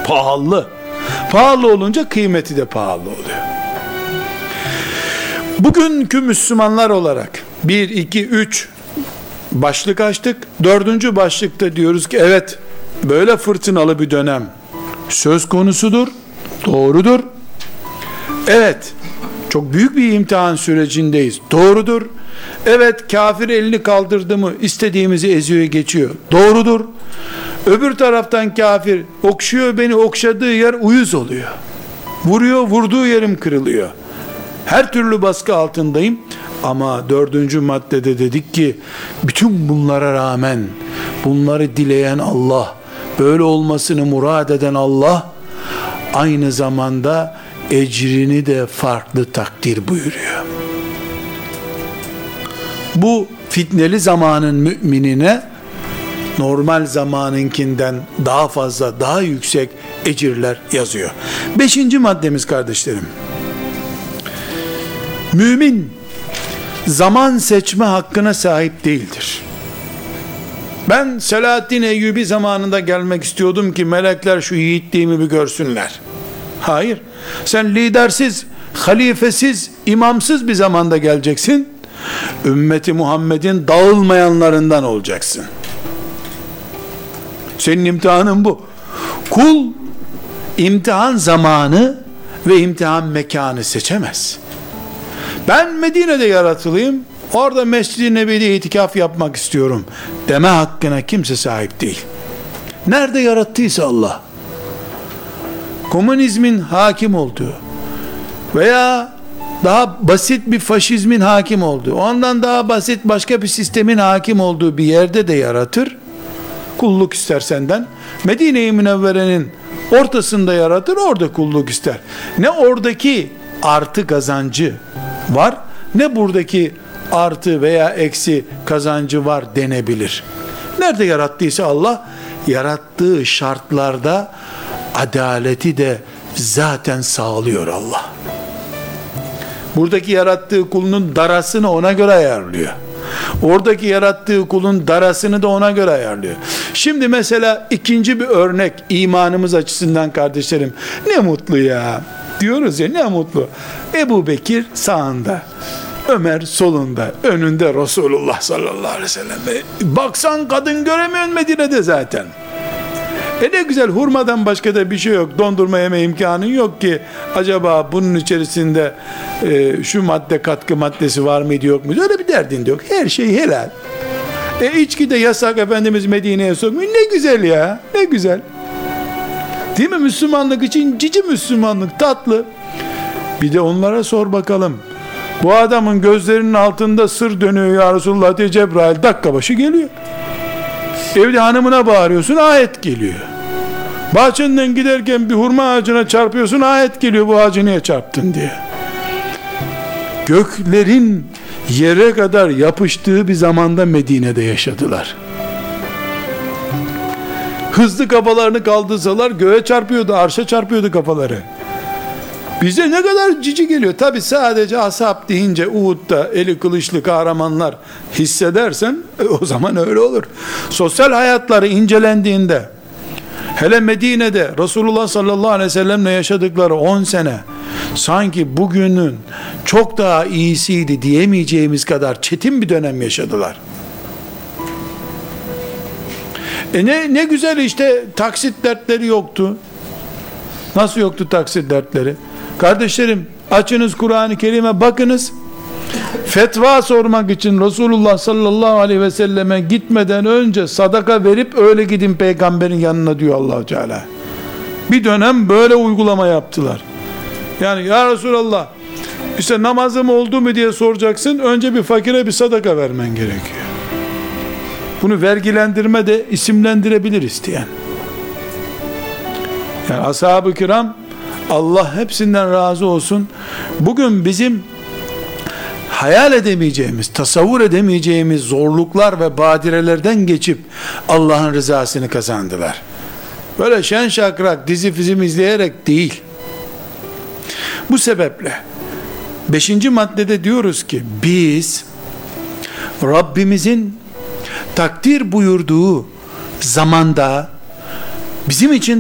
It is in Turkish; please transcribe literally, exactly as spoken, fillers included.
Pahalı. Pahalı olunca kıymeti de pahalı oluyor. Bugünkü Müslümanlar olarak bir, iki, üç başlık açtık. Dördüncü başlıkta diyoruz ki evet, böyle fırtınalı bir dönem söz konusudur, doğrudur. Evet, çok büyük bir imtihan sürecindeyiz, doğrudur. Evet, kafir elini kaldırdı mı istediğimizi eziyor geçiyor, doğrudur. Öbür taraftan kafir okşuyor beni, okşadığı yer uyuz oluyor. Vuruyor, vurduğu yerim kırılıyor. Her türlü baskı altındayım. Ama dördüncü maddede dedik ki bütün bunlara rağmen bunları dileyen Allah, böyle olmasını murad eden Allah aynı zamanda ecrini de farklı takdir buyuruyor. Bu fitneli zamanın müminine normal zamanınkinden daha fazla, daha yüksek ecirler yazıyor. Beşinci maddemiz kardeşlerim, mümin zaman seçme hakkına sahip değildir. Ben Selahaddin Eyyubi zamanında gelmek istiyordum ki melekler şu yiğitliğimi bir görsünler. Hayır. Sen lidersiz, halifesiz, imamsız bir zamanda geleceksin. Ümmeti Muhammed'in dağılmayanlarından olacaksın. Senin imtihanın bu. Kul imtihan zamanı ve imtihan mekanı seçemez. Ben Medine'de yaratılayım, orada Mescid-i Nebi'de itikaf yapmak istiyorum deme hakkına kimse sahip değil. Nerede yarattıysa Allah, komünizmin hakim olduğu veya daha basit bir faşizmin hakim olduğu, ondan daha basit başka bir sistemin hakim olduğu bir yerde de yaratır. Kulluk ister senden. Medine-i Münevvere'nin ortasında yaratır, orada kulluk ister. Ne oradaki artı kazancı var, ne buradaki artı veya eksi kazancı var denebilir. Nerede yarattıysa Allah, yarattığı şartlarda adaleti de zaten sağlıyor Allah. Buradaki yarattığı kulunun darasını ona göre ayarlıyor. Oradaki yarattığı kulun darasını da ona göre ayarlıyor. Şimdi mesela ikinci bir örnek imanımız açısından kardeşlerim, ne mutlu ya diyoruz ya, ne mutlu. Ebu Bekir sağında, Ömer solunda, önünde Resulullah sallallahu aleyhi ve sellem. Baksan kadın göremiyorsun Medine'de zaten. E ne güzel, hurmadan başka da bir şey yok, dondurma yeme imkanın yok ki acaba bunun içerisinde e, şu madde katkı maddesi var mıydı yok muydu, öyle bir derdin de yok, her şey helal. E içki de yasak, Efendimiz Medine'ye sokmuyor, ne güzel ya, ne güzel değil mi? Müslümanlık için cici Müslümanlık, tatlı. Bir de onlara sor bakalım, bu adamın gözlerinin altında sır dönüyor ya Resulullah diye Cebrail dakika başı geliyor. Evde hanımına bağırıyorsun, ayet geliyor. Bahçenden giderken bir hurma ağacına çarpıyorsun, ayet geliyor, bu ağacı niye çarptın diye. Göklerin yere kadar yapıştığı bir zamanda Medine'de yaşadılar. Hızlı kafalarını kaldırsalar göğe çarpıyordu, arşa çarpıyordu kafaları. Bize ne kadar cici geliyor. Tabi sadece ashab deyince Uhud'da eli kılıçlı kahramanlar hissedersen e, o zaman öyle olur. Sosyal hayatları incelendiğinde, hele Medine'de Resulullah sallallahu aleyhi ve sellemle yaşadıkları on sene sanki bugünün çok daha iyisiydi diyemeyeceğimiz kadar çetin bir dönem yaşadılar. E ne, ne güzel işte, taksit dertleri yoktu. Nasıl yoktu taksit dertleri? Kardeşlerim, açınız Kur'an-ı Kerim'e bakınız. Fetva sormak için Resulullah sallallahu aleyhi ve selleme gitmeden önce sadaka verip öyle gidin peygamberin yanına diyor Allah Teala. Bir dönem böyle uygulama yaptılar. Yani ya Resulallah, işte namazım oldu mu diye soracaksın, önce bir fakire bir sadaka vermen gerekiyor. Bunu vergilendirme de isimlendirebilir isteyen. Yani ashab-ı kiram, Allah hepsinden razı olsun, bugün bizim hayal edemeyeceğimiz, tasavvur edemeyeceğimiz zorluklar ve badirelerden geçip Allah'ın rızasını kazandılar. Böyle şen şakrak dizi film izleyerek değil. Bu sebeple beşinci maddede diyoruz ki biz Rabbimizin takdir buyurduğu zamanda bizim için